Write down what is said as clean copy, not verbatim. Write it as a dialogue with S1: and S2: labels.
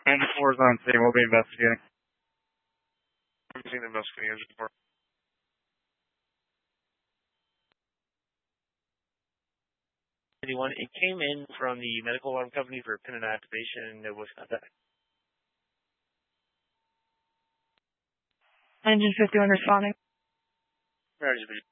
S1: Engine 4 is on scene. We'll be investigating.
S2: I've seen investigating engine 4.
S3: It came in from the medical alarm company for pin and activation. There was contact.
S4: Engine 51 responding.
S3: Roger.